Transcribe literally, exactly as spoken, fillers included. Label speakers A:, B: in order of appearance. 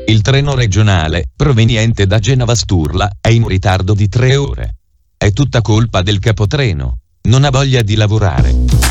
A: Il treno regionale, proveniente da Genova Sturla, è in ritardo di tre ore. È tutta colpa del capotreno. Non ha voglia di lavorare.